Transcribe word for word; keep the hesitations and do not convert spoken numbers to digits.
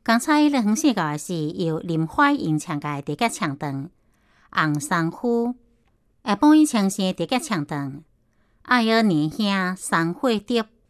刚才咧分析到的是由林怀因唱嘅《地吉唱长》，红山夫下晡伊唱声《地吉唱长》，爱儿年兄送火碟。